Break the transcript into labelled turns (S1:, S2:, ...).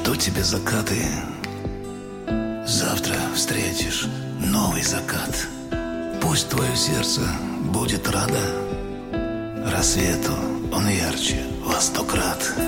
S1: то тебе закаты. Завтра встретишь новый закат. Пусть твое сердце будет радо рассвету, он ярче во 100 крат.